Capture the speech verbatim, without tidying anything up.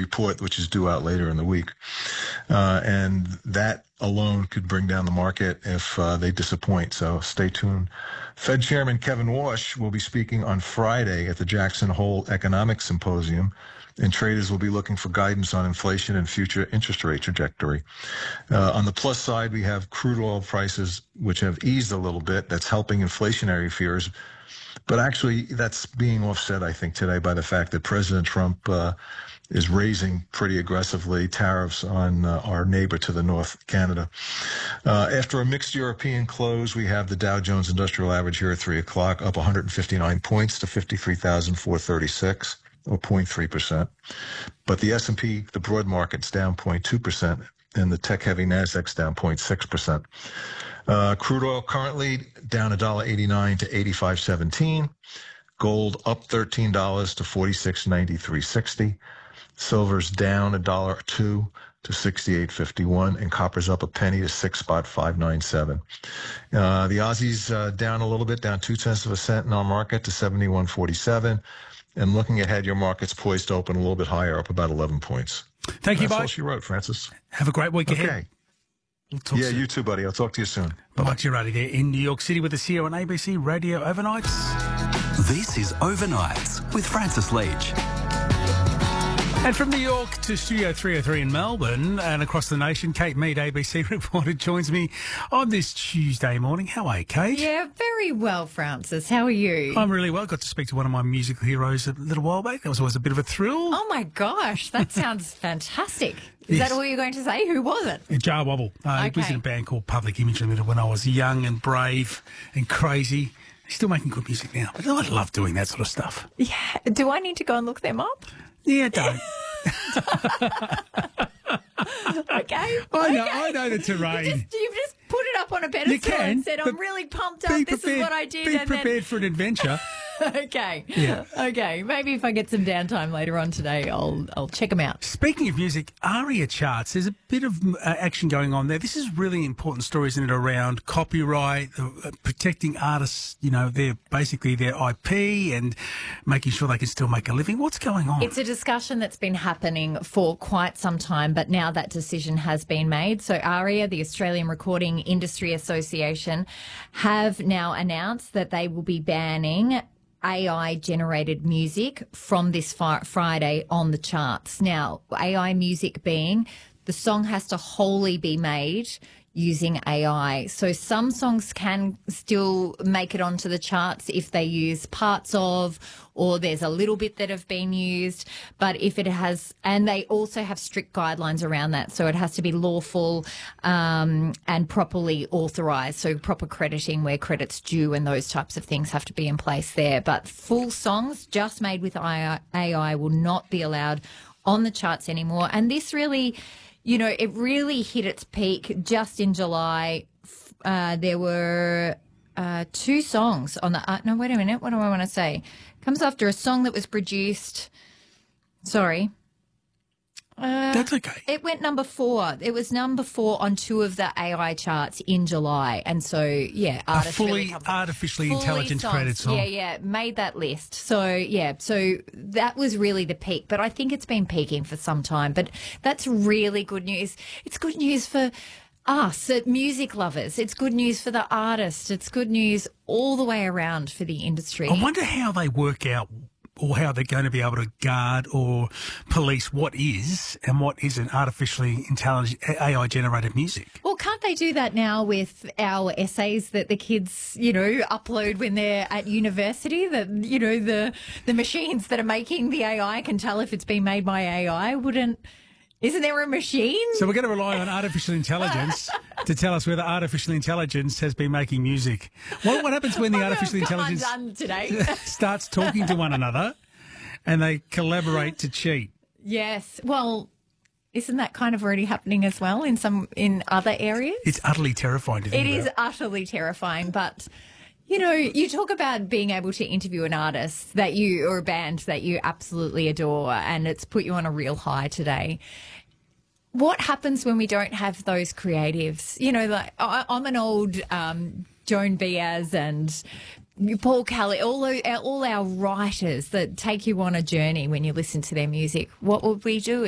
report, which is due out later in the week. Uh, and that alone could bring down the market if uh, they disappoint. So stay tuned. Fed Chairman Kevin Warsh will be speaking on Friday at the Jackson Hole Economic Symposium, and traders will be looking for guidance on inflation and future interest rate trajectory. Uh, on the plus side, we have crude oil prices, which have eased a little bit. That's helping inflationary fears. But actually, that's being offset, I think, today by the fact that President Trump uh, is raising pretty aggressively tariffs on uh, our neighbor to the north, Canada. Uh, after a mixed European close, we have the Dow Jones Industrial Average here at three o'clock, up one hundred fifty-nine points to fifty-three thousand four hundred thirty-six, or zero point three percent. But the S and P, the broad market's down zero point two percent, and the tech-heavy NASDAQ's down zero point six percent. Uh, crude oil currently down one dollar eighty-nine to eighty-five seventeen. Gold up thirteen dollars to forty-six ninety-three sixty. Silver's down a dollar two to sixty-eight fifty-one, and copper's up a penny to six spot five nine seven. Uh, the Aussie's uh, down a little bit, down two tenths of a cent in our market to seventy-one forty-seven. And looking ahead, your market's poised to open a little bit higher, up about eleven points. Thank you, That's Mike. all she wrote, Francis. Have a great week Okay. ahead. We'll yeah, soon. you too, buddy. I'll talk to you soon. Bye. Mike Girardi there in New York City with us here on A B C Radio Overnights. This is Overnights with Francis Leach. And from New York to Studio three oh three in Melbourne and across the nation, Kate Mead, A B C reporter, joins me on this Tuesday morning. How are you, Kate? Yeah, very well, Francis. How are you? I'm really well. Got to speak to one of my musical heroes a little while back. That was always a bit of a thrill. Oh, my gosh. That sounds fantastic. Is Yes. that all you're going to say? Who was it? Jar Wobble. Uh, He was in a Okay. band called Public Image Limited when I was young and brave and crazy. He's still making good music now. But I love doing that sort of stuff. Yeah. Do I need to go and look them up? Yeah, don't. Okay. I know, okay. I know the terrain. You just, you've just put it up on a pedestal You can, and said, I'm but really pumped Be up. This prepared, is what I did. be and prepared for an adventure. Then... okay. Yeah. Okay. Maybe if I get some downtime later on today, I'll I'll check them out. Speaking of music, ARIA charts, there's a bit of uh, action going on there. This is really important story, isn't it, around copyright, uh, protecting artists, you know, their basically their I P and making sure they can still make a living. What's going on? It's a discussion that's been happening for quite some time, but now that decision has been made. So ARIA, the Australian Recording Industry Association, have now announced that they will be banning A I-generated music from this fi- Friday on the charts. Now, A I music being the song has to wholly be made using A I. So some songs can still make it onto the charts if they use parts of, or there's a little bit that have been used. But if it has, and they also have strict guidelines around that. So it has to be lawful um, and properly authorised. So proper crediting where credit's due and those types of things have to be in place there. But full songs just made with A I will not be allowed on the charts anymore. And this really... You know, it really hit its peak just in July. Uh, there were uh, two songs on the... Uh, no, wait a minute. What do I want to say? Comes after a song that was produced... Sorry. Uh, That's okay. It went number four. It was number four on two of the A I charts in July. And so, yeah, A artists fully really come- artificially fully intelligent songs. created song. Yeah, yeah, made that list. So, yeah, so that was really the peak. But I think it's been peaking for some time. But that's really good news. It's good news for us, uh, music lovers. It's good news for the artists. It's good news all the way around for the industry. I wonder how they work out or how they're going to be able to guard or police what is and what isn't artificially intelligent A I-generated music. Well, can't they do that now with our essays that the kids, you know, upload when they're at university? That, you know, the the machines that are making the A I can tell if it's been made by A I. Wouldn't... Isn't there a machine? So we're going to rely on artificial intelligence to tell us whether artificial intelligence has been making music. What, what happens when the Oh, artificial come intelligence undone today. starts talking to one another and they collaborate to cheat? Yes. Well, isn't that kind of already happening as well in some in other areas? It's utterly terrifying to think It about. is utterly terrifying, but you know, you talk about being able to interview an artist that you or a band that you absolutely adore, and it's put you on a real high today. What happens when we don't have those creatives? You know, like I, I'm an old um, Joan Baez and Paul Kelly, all our, all our writers that take you on a journey when you listen to their music. What would we do